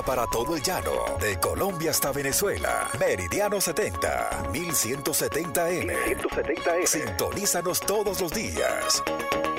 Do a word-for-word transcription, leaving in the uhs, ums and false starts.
Para todo el llano, de Colombia hasta Venezuela. Meridiano setenta, mil ciento setenta eme. Sintonízanos todos los días.